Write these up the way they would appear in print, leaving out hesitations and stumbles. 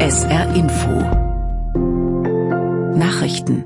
SR Info Nachrichten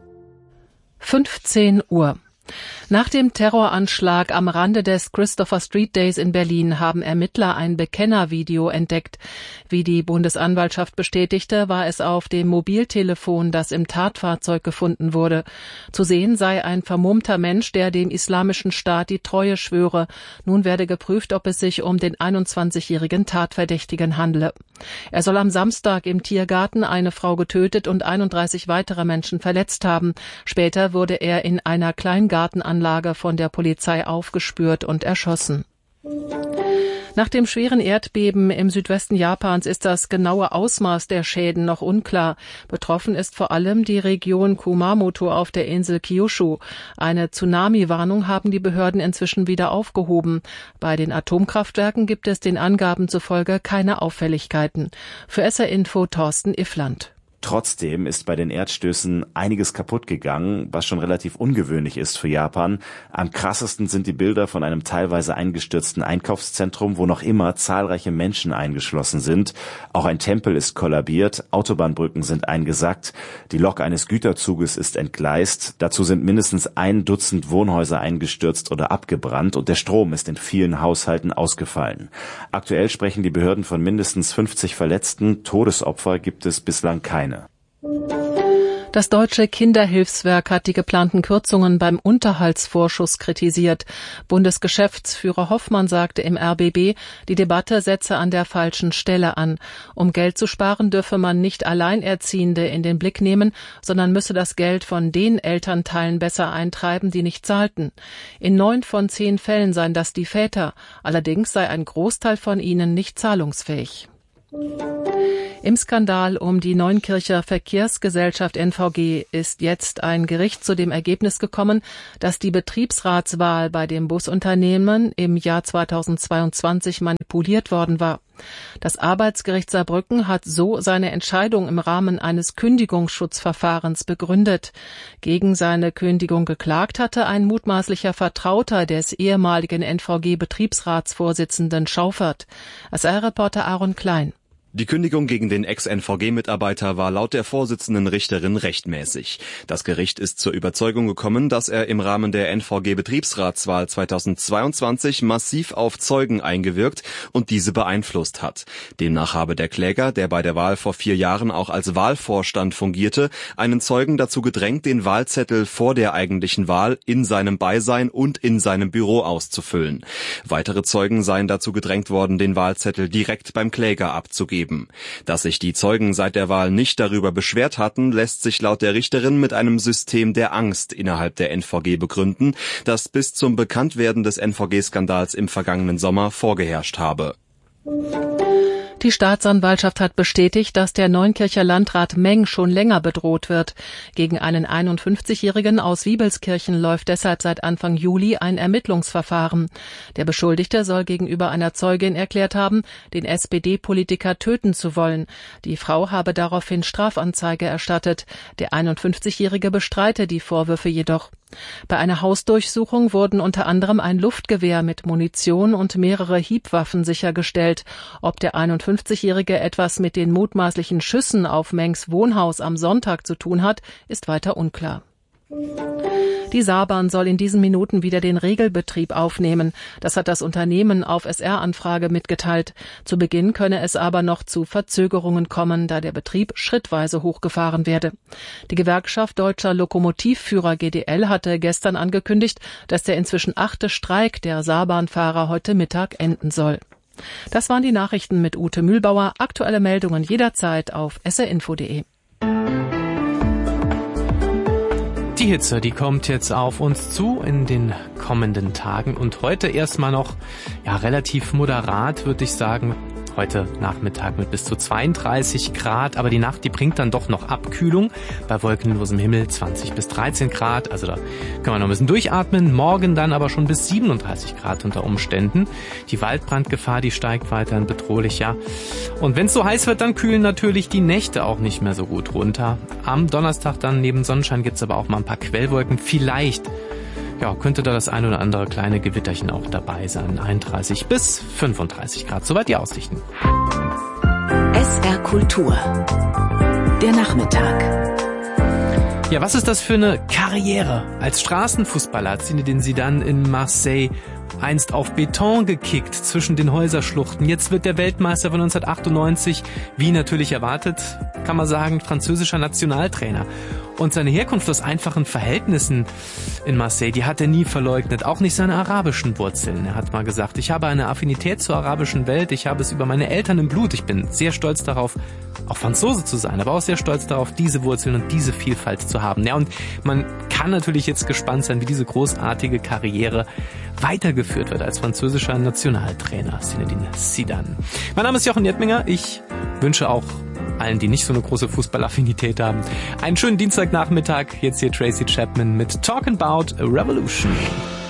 15 Uhr. Nach dem Terroranschlag am Rande des Christopher Street Days in Berlin haben Ermittler ein Bekennervideo entdeckt. Wie die Bundesanwaltschaft bestätigte, war es auf dem Mobiltelefon, das im Tatfahrzeug gefunden wurde. Zu sehen sei ein vermummter Mensch, der dem Islamischen Staat die Treue schwöre. Nun werde geprüft, ob es sich um den 21-jährigen Tatverdächtigen handle. Er soll am Samstag im Tiergarten eine Frau getötet und 31 weitere Menschen verletzt haben. Später wurde er in einer Kleingartenanlage von der Polizei aufgespürt und erschossen. Nach dem schweren Erdbeben im Südwesten Japans ist das genaue Ausmaß der Schäden noch unklar. Betroffen ist vor allem die Region Kumamoto auf der Insel Kyushu. Eine Tsunami-Warnung haben die Behörden inzwischen wieder aufgehoben. Bei den Atomkraftwerken gibt es den Angaben zufolge keine Auffälligkeiten. Für SR Info Thorsten Iffland. Trotzdem ist bei den Erdstößen einiges kaputt gegangen, was schon relativ ungewöhnlich ist für Japan. Am krassesten sind die Bilder von einem teilweise eingestürzten Einkaufszentrum, wo noch immer zahlreiche Menschen eingeschlossen sind. Auch ein Tempel ist kollabiert, Autobahnbrücken sind eingesackt, die Lok eines Güterzuges ist entgleist. Dazu sind mindestens 1 Dutzend Wohnhäuser eingestürzt oder abgebrannt und der Strom ist in vielen Haushalten ausgefallen. Aktuell sprechen die Behörden von mindestens 50 Verletzten. Todesopfer gibt es bislang keine. Das Deutsche Kinderhilfswerk hat die geplanten Kürzungen beim Unterhaltsvorschuss kritisiert. Bundesgeschäftsführer Hoffmann sagte im RBB, die Debatte setze an der falschen Stelle an. Um Geld zu sparen, dürfe man nicht Alleinerziehende in den Blick nehmen, sondern müsse das Geld von den Elternteilen besser eintreiben, die nicht zahlten. In 9 von 10 Fällen seien das die Väter. Allerdings sei ein Großteil von ihnen nicht zahlungsfähig. Im Skandal um die Neunkircher Verkehrsgesellschaft NVG ist jetzt ein Gericht zu dem Ergebnis gekommen, dass die Betriebsratswahl bei dem Busunternehmen im Jahr 2022 manipuliert worden war. Das Arbeitsgericht Saarbrücken hat so seine Entscheidung im Rahmen eines Kündigungsschutzverfahrens begründet. Gegen seine Kündigung geklagt hatte ein mutmaßlicher Vertrauter des ehemaligen NVG-Betriebsratsvorsitzenden Schaufert. SR-Reporter Aaron Klein. Die Kündigung gegen den Ex-NVG-Mitarbeiter war laut der Vorsitzenden Richterin rechtmäßig. Das Gericht ist zur Überzeugung gekommen, dass er im Rahmen der NVG-Betriebsratswahl 2022 massiv auf Zeugen eingewirkt und diese beeinflusst hat. Demnach habe der Kläger, der bei der Wahl vor 4 Jahren auch als Wahlvorstand fungierte, einen Zeugen dazu gedrängt, den Wahlzettel vor der eigentlichen Wahl in seinem Beisein und in seinem Büro auszufüllen. Weitere Zeugen seien dazu gedrängt worden, den Wahlzettel direkt beim Kläger abzugeben. Dass sich die Zeugen seit der Wahl nicht darüber beschwert hatten, lässt sich laut der Richterin mit einem System der Angst innerhalb der NVG begründen, das bis zum Bekanntwerden des NVG-Skandals im vergangenen Sommer vorgeherrscht habe. Die Staatsanwaltschaft hat bestätigt, dass der Neunkircher Landrat Meng schon länger bedroht wird. Gegen einen 51-Jährigen aus Wiebelskirchen läuft deshalb seit Anfang Juli ein Ermittlungsverfahren. Der Beschuldigte soll gegenüber einer Zeugin erklärt haben, den SPD-Politiker töten zu wollen. Die Frau habe daraufhin Strafanzeige erstattet. Der 51-Jährige bestreite die Vorwürfe jedoch. Bei einer Hausdurchsuchung wurden unter anderem ein Luftgewehr mit Munition und mehrere Hiebwaffen sichergestellt. Ob der 51-Jährige etwas mit den mutmaßlichen Schüssen auf Mengs Wohnhaus am Sonntag zu tun hat, ist weiter unklar. Die Saarbahn soll in diesen Minuten wieder den Regelbetrieb aufnehmen. Das hat das Unternehmen auf SR-Anfrage mitgeteilt. Zu Beginn könne es aber noch zu Verzögerungen kommen, da der Betrieb schrittweise hochgefahren werde. Die Gewerkschaft Deutscher Lokomotivführer GDL hatte gestern angekündigt, dass der inzwischen 8. Streik der Saarbahnfahrer heute Mittag enden soll. Das waren die Nachrichten mit Ute Mühlbauer. Aktuelle Meldungen jederzeit auf srinfo.de. Die Hitze, die kommt jetzt auf uns zu in den kommenden Tagen und heute erstmal noch relativ moderat, würde ich sagen. Heute Nachmittag mit bis zu 32 Grad, aber die Nacht, die bringt dann doch noch Abkühlung. Bei wolkenlosem Himmel 20 bis 13 Grad, also da können wir noch ein bisschen durchatmen. Morgen dann aber schon bis 37 Grad unter Umständen. Die Waldbrandgefahr, die steigt weiterhin bedrohlich, ja. Und wenn es so heiß wird, dann kühlen natürlich die Nächte auch nicht mehr so gut runter. Am Donnerstag dann neben Sonnenschein gibt's aber auch mal ein paar Quellwolken. Vielleicht könnte da das ein oder andere kleine Gewitterchen auch dabei sein. 31 bis 35 Grad, soweit die Aussichten. HR Kultur. Der Nachmittag. Ja, was ist das für eine Karriere? Als Straßenfußballer hat Zinedine Zidane in Marseille einst auf Beton gekickt zwischen den Häuserschluchten. Jetzt wird der Weltmeister von 1998, wie natürlich erwartet, kann man sagen, französischer Nationaltrainer. Und seine Herkunft aus einfachen Verhältnissen in Marseille, die hat er nie verleugnet, auch nicht seine arabischen Wurzeln. Er hat mal gesagt, ich habe eine Affinität zur arabischen Welt, ich habe es über meine Eltern im Blut. Ich bin sehr stolz darauf, auch Franzose zu sein, aber auch sehr stolz darauf, diese Wurzeln und diese Vielfalt zu haben. Ja, und man kann natürlich jetzt gespannt sein, wie diese großartige Karriere weitergeführt wird als französischer Nationaltrainer Zinedine Zidane. Mein Name ist Jochen Jettminger. Ich wünsche auch allen, die nicht so eine große Fußballaffinität haben, einen schönen Dienstagnachmittag. Jetzt hier Tracy Chapman mit Talking About a Revolution.